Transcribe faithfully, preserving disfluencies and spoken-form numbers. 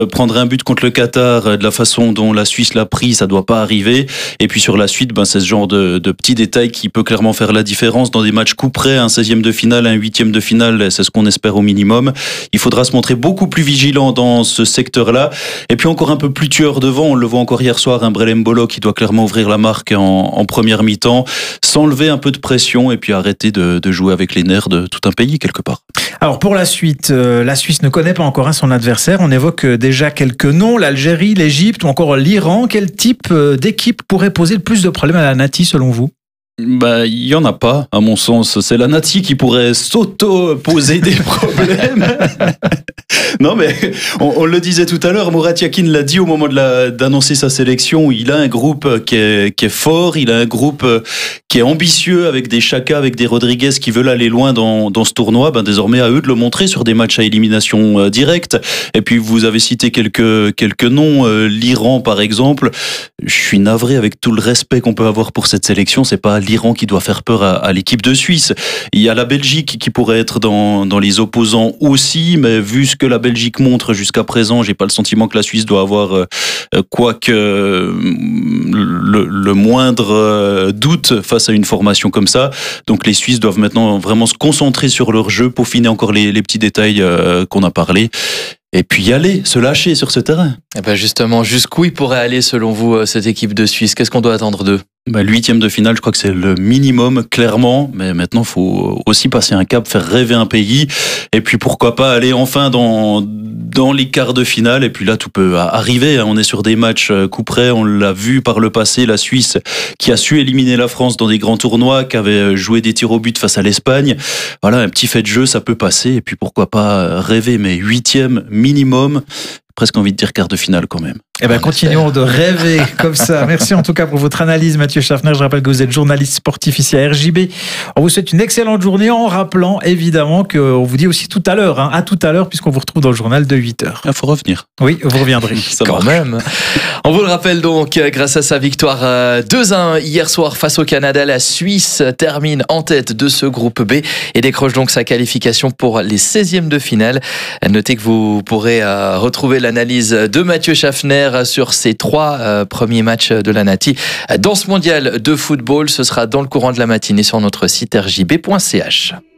Prendre un but contre le Qatar de la façon dont la Suisse l'a pris, ça doit pas arriver. Et puis sur la suite, ben, c'est ce genre de, de petits détails qui peut clairement faire la différence dans des matchs coup près, un seizième de finale, un huitième de finale, c'est ce qu'on espère au minimum. Il faudra se montrer beaucoup plus vigilant dans ce secteur-là. Et puis encore un peu plus tueur devant, on le voit encore hier soir, un Brelem Mbolo qui doit clairement ouvrir la marque en, en première mi-temps, s'enlever un peu de pression et puis arrêter de, de jouer avec les nerfs de tout un pays quelque part. Alors pour la suite, euh, la Suisse ne connaît pas encore hein, son adversaire. On évoque déjà quelques noms, l'Algérie, l'Égypte ou encore l'Iran. Quel type euh, d'équipe pourrait poser le plus de problèmes à la Nati selon vous ? Bah, il y en a pas, à mon sens. C'est la Nati qui pourrait s'auto-poser des problèmes. Non, mais on, on le disait tout à l'heure, Murat Yakin l'a dit au moment de la, d'annoncer sa sélection. Il a un groupe qui est, qui est fort, il a un groupe qui est ambitieux avec des Xhaka, avec des Rodriguez qui veulent aller loin dans, dans ce tournoi. Ben, désormais, à eux de le montrer sur des matchs à élimination directe. Et puis, vous avez cité quelques, quelques noms. L'Iran, par exemple. Je suis navré avec tout le respect qu'on peut avoir pour cette sélection. C'est pas l'Iran qui doit faire peur à, à l'équipe de Suisse. Il y a la Belgique qui pourrait être dans, dans les opposants aussi, mais vu ce que la Belgique montre jusqu'à présent, j'ai pas le sentiment que la Suisse doit avoir euh, quoi que euh, le, le moindre euh, doute face à une formation comme ça. Donc les Suisses doivent maintenant vraiment se concentrer sur leur jeu, peaufiner encore les, les petits détails euh, qu'on a parlé. Et puis y aller, se lâcher sur ce terrain. Et ben justement, jusqu'où il pourrait aller selon vous cette équipe de Suisse ? Qu'est-ce qu'on doit attendre d'eux ? Bah, l'huitième de finale, je crois que c'est le minimum, clairement. Mais maintenant, il faut aussi passer un cap, faire rêver un pays. Et puis, pourquoi pas aller enfin dans, dans les quarts de finale. Et puis là, tout peut arriver. On est sur des matchs coup près. On l'a vu par le passé, la Suisse qui a su éliminer la France dans des grands tournois, qui avait joué des tirs au but face à l'Espagne. Voilà, un petit fait de jeu, ça peut passer. Et puis, pourquoi pas rêver, mais huitième minimum. Presque envie de dire quart de finale quand même. Eh ben, continuons de rêver comme ça. Merci en tout cas pour votre analyse, Mathieu Schaffner. Je rappelle que vous êtes journaliste sportif ici à R J B. On vous souhaite une excellente journée en rappelant évidemment qu'on vous dit aussi tout à l'heure, hein, à tout à l'heure, puisqu'on vous retrouve dans le journal de huit heures. Il faut revenir. Oui, vous reviendrez. Ça quand même. On vous le rappelle donc, grâce à sa victoire deux un hier soir face au Canada, la Suisse termine en tête de ce groupe B et décroche donc sa qualification pour les seizièmes de finale. Notez que vous pourrez retrouver l'analyse de Mathieu Schaffner sur ces trois euh, premiers matchs de la Nati dans ce mondial de football. Ce sera dans le courant de la matinée sur notre site r j b point c h.